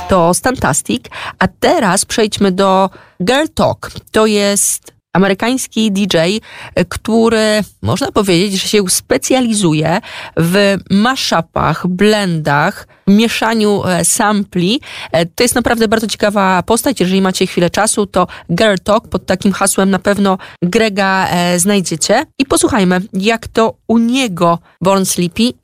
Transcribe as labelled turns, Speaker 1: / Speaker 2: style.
Speaker 1: to Stantastic. A teraz przejdźmy do Girl Talk. To jest amerykański DJ, który można powiedzieć, że się specjalizuje w mashupach, blendach, mieszaniu sampli. To jest naprawdę bardzo ciekawa postać. Jeżeli macie chwilę czasu, to Girl Talk pod takim hasłem na pewno Grega znajdziecie. I posłuchajmy, jak to u niego Born Slippy